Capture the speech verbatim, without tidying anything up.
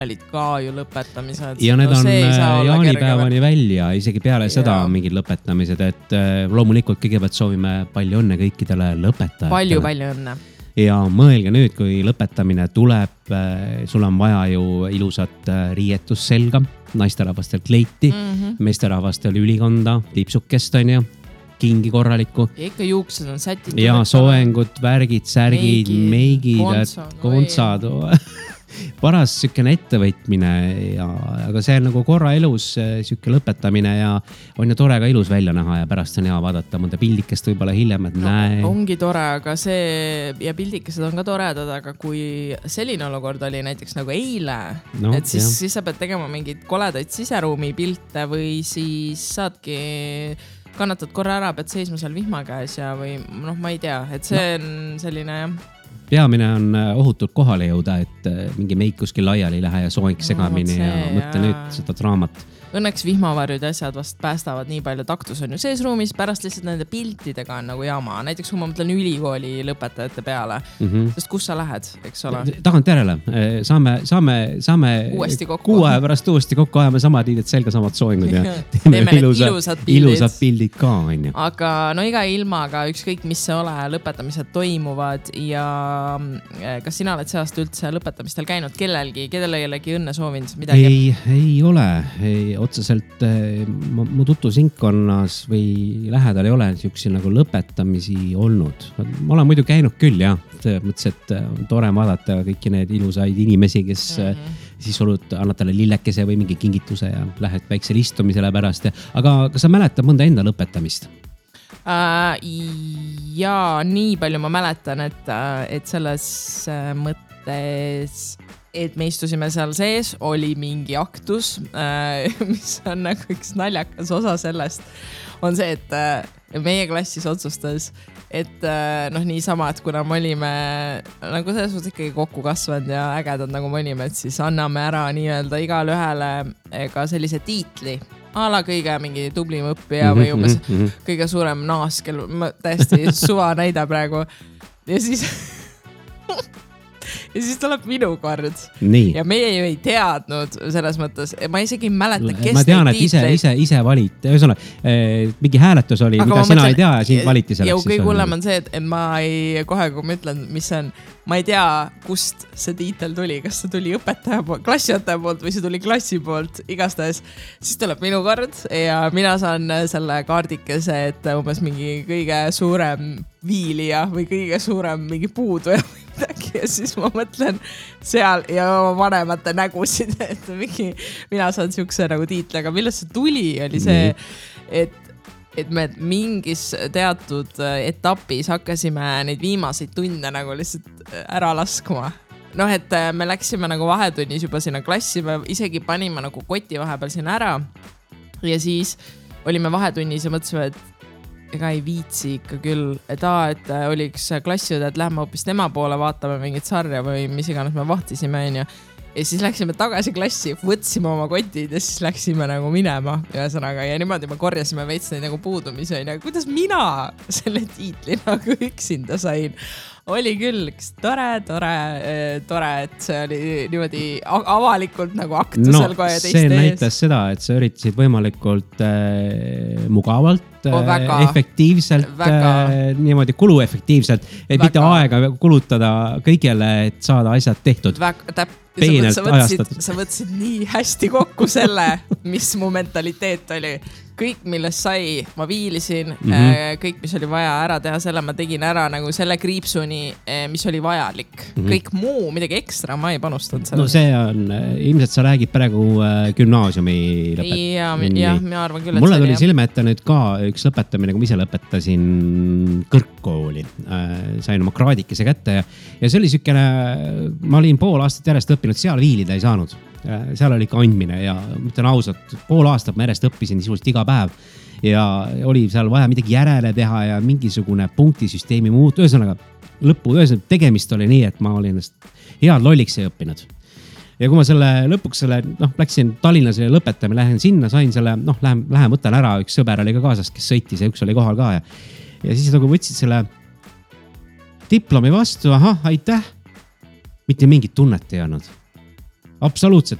olid ka ju lõpetamised. Ja need no, on jaanipäevani välja, isegi peale ja. seda on mingid lõpetamised, et loomulikult kõigepealt soovime palju õnne kõikidele lõpetajatele. Palju, palju õnne. Ja mõelge nüüd, kui lõpetamine tuleb, sul on vaja ju ilusat riietus selga, naisterahvastel kleiti, mm-hmm. meesterahvastel ülikonda, tiipsukest on ju, kingi korralikku. Ja ikka juuksed on sätitud. Ja soengud, värgid, särgid, meigid, meigid kontsad. Paras sükene ettevõtmine, ja, aga see on nagu korra elus süke lõpetamine ja on ju tore ka ilus välja näha ja pärast on hea vaadata mõnda pildikest võib-olla hiljem, et no, näe. Ongi tore, aga see ja pildikesed on ka toredad, aga kui selline olukord oli näiteks nagu eile, no, et siis, siis sa pead tegema mingeid koledaid siseruumi pilte või siis saadki kannatad korra ära, pead seisma seal vihma käes ja või noh, ma ei tea, et see no. on selline jah. Peamine on ohutult kohale jõuda, et mingi meik kuskil laiali ei lähe ja soeng segamini no, ja mõtle ja... nüüd seda draamat. Õnneks vihmavarjud asjad vast päästavad nii palju, taktus on ju sees ruumis, pärast lihtsalt nende piltidega on nagu jama. Näiteks kui ma mõtlen ülikooli lõpetajate peale, mm-hmm. sest kus sa lähed, eks ole? Tagant järele. Saame, saame, saame kuu aja pärast uuesti kokku ajame samad liided selga, samad soengud ja teeme, teeme ilusad, ilusad, pildid. ilusad pildid ka. On ju. Aga no iga ilmaga ükskõik, mis see ole, lõpetamised toimuvad ja kas sina oled see aasta üldse lõpetamistel käinud kellelgi, kellelegi õnne soovinud midagi? Ei, ei ole. Ei, otseselt mu tutvusringkonnas või lähedal ei ole niisuguseid nagu lõpetamisi olnud. Ma olen muidu käinud küll, jah. Mõtles, et on tore vaadata kõiki need ilusaid inimesi, kes mm-hmm. siis olud, annad talle lillekese või mingi kingituse ja lähed väiksele istumisele pärast. Aga kas sa mäletad mõnda enda lõpetamist? Uh, ja nii palju ma mäletan, et, et selles mõttes... et me istusime seal sees, oli mingi aktus, mis on nagu üks naljakas osa sellest, on see, et meie klassis otsustas, et noh, niisama, et kuna me olime nagu selles mõttes ikkagi kokku kasvanud ja ägedad nagu me olime, et siis anname ära nii-öelda igale ühele ka sellise tiitli, a la kõige mingi tublim õppija või umbes mm-hmm. kõige suurem naaskel, ma täiesti suva näida praegu ja siis... Ja siis tuleb minu kord. Nii. Ja meie ju ei teadnud selles mõttes. Ma isegi ei mäleta, kes ma tean, et ise, ise, ise valit. Ühesõna, mingi hääletus oli, aga mida sina mõtlen, ei tea ja siin valiti selleks. Ja kõige hullem on see, et ma ei, kohe kui ma ütlen, mis see on, ma ei tea, kust see tiitel tuli. Kas see tuli õpetaja poolt, klassiõpetaja poolt või see tuli klassi poolt igastahes. Siis tuleb minu kord ja mina saan selle kaardikese, et umbes mingi kõige suurem viilija või kõige suurem mingi puudu ja midagi ja siis ma mõtlen seal ja oma vanemate nägusid, et mingi, mina saan siukse nagu tiitlega, millest see tuli, oli see, et, et me mingis teatud etapis hakkasime neid viimaseid tunde nagu lihtsalt ära laskma. Noh, et me läksime nagu vahetunnis juba sinna klassi, me isegi panime nagu koti vahepeal sinna ära ja siis olime vahetunnis ja mõtlesime, et ega ei viitsi ikka küll, et aa, et oli üks klassiõde, et lähme hoopis tema poole, vaatame mingit sarja või mis iganes me vahtisime, on ju. Ja siis läksime tagasi klassi, võtsime oma kotid ja siis läksime nagu minema ühesõnaga ja niimoodi me korjasime veits neid nagu puudumisi, on ju. Kuidas mina selle tiitli nagu üksinda sain? Oli küll üks tore, tore, tore, et see oli niimoodi avalikult nagu aktusel no, kohe teiste ees. No, see näitas seda, et sa üritasid võimalikult äh, mugavalt, oh, väga, efektiivselt, äh, niimoodi kuluefektiivselt, et väga. Mitte aega kulutada kõigele, et saada asjad tehtud. Väga, täp, sa, võtsid, sa võtsid nii hästi kokku selle, mis mu mentaliteet oli. Kõik, millest sai, ma viilisin, mm-hmm. kõik, mis oli vaja ära teha, selle ma tegin ära nagu selle kriipsuni, mis oli vajalik. Mm-hmm. Kõik muu, midagi ekstra, ma ei panustanud selle. No see on, ilmselt sa räägid praegu gümnaasiumi lõpet. Ja, ja, ma arvan küll, et mulle tuli silme ette nüüd ka üks lõpetamine, kui ma ise lõpetasin kõrgkooli. Sain oma kraadikese kätte ja, ja see oli sükene, ma olin pool aastat järjest õppinud, seal viilida ei saanud. Seal oli ikka andmine ja mõtlen ausalt, pool aastat ma järjest õppisin sisuliselt iga päev ja oli seal vaja midagi järele teha ja mingisugune punktisüsteemi muut. Ühesõnaga, lõppu, ühesõnaga tegemist oli nii, et ma olin head lolliks ei õppinud. Ja kui ma selle lõpuks selle, noh, läksin Tallinnas ja lõpetame, lähen sinna, sain selle, noh, lähen, lähen võtan ära, üks sõber oli ka kaasas, kes sõitis ja üks oli kohal ka ja, ja siis nagu võtsid selle diplomi vastu, ahah, aitäh, mitte mingit tunnet ei olnud. absoluutselt,